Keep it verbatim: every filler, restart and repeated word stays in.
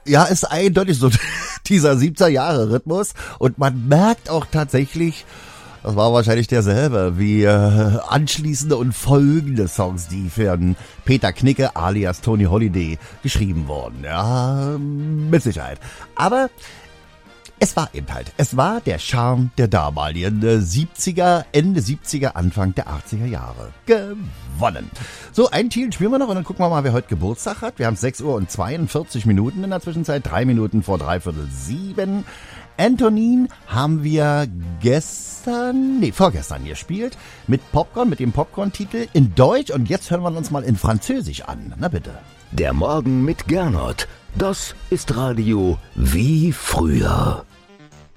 Ja, ist eindeutig so dieser siebziger-Jahre-Rhythmus und man merkt auch tatsächlich, das war wahrscheinlich derselbe, wie äh, anschließende und folgende Songs, die für Peter Knicke alias Tony Holiday geschrieben wurden. Ja, mit Sicherheit. Aber es war eben halt, es war der Charme der damaligen siebziger, Ende siebziger, Anfang der achtziger Jahre. Gewonnen. So, einen Titel spielen wir noch und dann gucken wir mal, wer heute Geburtstag hat. Wir haben sechs Uhr und zweiundvierzig Minuten in der Zwischenzeit, drei Minuten vor dreiviertel sieben. Antonin haben wir gestern, nee, vorgestern gespielt, mit Popcorn, mit dem Popcorn-Titel in Deutsch und jetzt hören wir uns mal in Französisch an. Na bitte. Der Morgen mit Gernot. Das ist Radio wie früher.